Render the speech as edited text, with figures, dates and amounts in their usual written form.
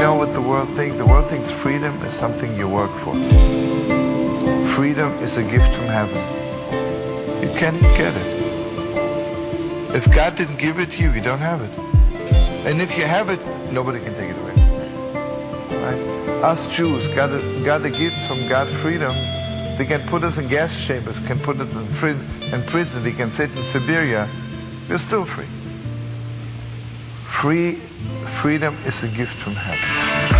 know what the world thinks? The world thinks freedom is something you work for. Freedom is a gift from heaven. You can't get it. If God didn't give it to you, you don't have it. And if you have it, nobody can take it away. Right? Us Jews got a gift from God, freedom. They can put us in gas chambers, can put us in prison, we can sit in Siberia. We're still free. Freedom is a gift from heaven.